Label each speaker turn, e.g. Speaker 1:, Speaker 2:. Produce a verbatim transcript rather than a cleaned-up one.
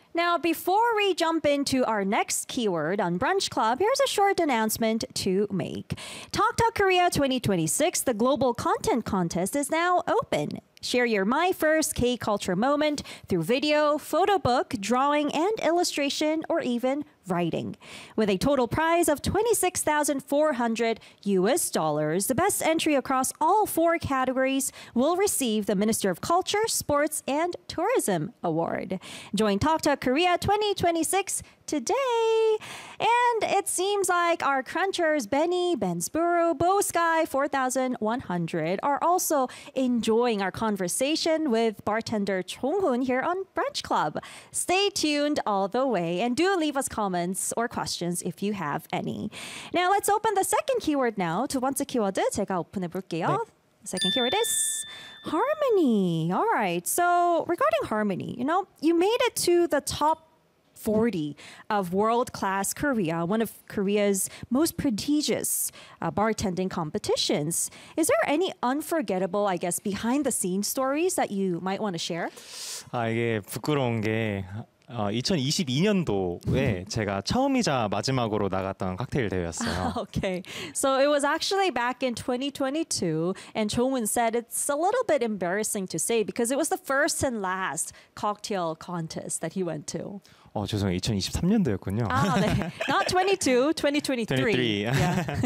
Speaker 1: Now, before we jump into our next keyword on Brunch Club, here's a short announcement to make. Talk Talk Korea twenty twenty-six, the Global Content Contest, is now open. Share your My First K-Culture moment through video, photo book, drawing, and illustration, or even writing. With a total prize of twenty-six thousand four hundred U S dollars, the best entry across all four categories will receive the Minister of Culture, Sports, and Tourism Award. Join Talk Talk Korea twenty twenty-six today. And it seems like our crunchers Benny, Bensburo, Bo Sky four thousand one hundred are also enjoying our conversation with bartender Chong-hoon here on Brunch Club. Stay tuned all the way and do leave us comments or questions if you have any. Now let's open the second keyword now. 두 번째 키워드 제가 오픈해 볼게요.
Speaker 2: 네.
Speaker 1: The second keyword is harmony. All right. So regarding harmony, you know, you made it to the top forty of World Class Korea, one of Korea's most prestigious uh, bartending competitions. Is there any unforgettable, I guess, behind the scenes stories that you might want to share?
Speaker 2: 아 이게 부끄러운 게 어, 이천이십이 년도에 제가 처음이자 마지막으로 나갔던 칵테일 대회였어요.
Speaker 1: Okay, so it was actually back in twenty twenty-two, and Chong-hoon said it's a little bit embarrassing to say because it was the first and last cocktail contest that he went to.
Speaker 2: 어 죄송해요. 이천이십삼 년도였군요.
Speaker 1: 아, 네. Not twenty-two, twenty twenty-three.
Speaker 2: twenty-three.
Speaker 1: Yeah.